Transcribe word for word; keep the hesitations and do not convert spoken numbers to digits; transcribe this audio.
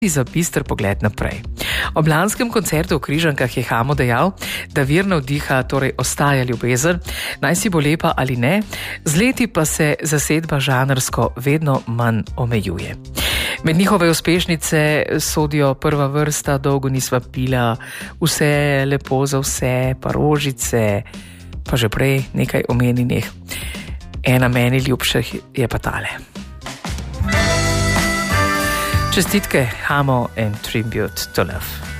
za bister pogled naprej. Ob lanskem koncertu v Križankah je Hamo dejal, da vir navdiha torej ostaja ljubezen, naj si bo lepa ali ne, z leti pa se zasedba žanrsko vedno manj omejuje. Med njihove uspešnice sodijo Prva vrsta, Dolgo nisva pila, Vse lepo za vse, pa Rožice, pa že prej nekaj omenjenih. Ena meni ljubših je pa tale. Čestitke, Hamo and Tribute to Love.